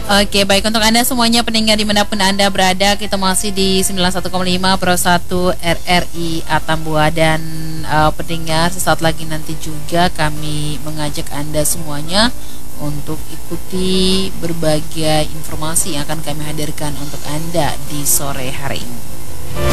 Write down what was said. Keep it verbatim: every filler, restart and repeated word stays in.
Oke, baik untuk Anda semuanya pendengar dimanapun Anda berada, kita masih di sembilan puluh satu koma lima Pro satu R R I Atambua. Dan uh, pendengar, sesaat lagi nanti juga kami mengajak Anda semuanya untuk ikuti berbagai informasi yang akan kami hadirkan untuk Anda di sore hari ini.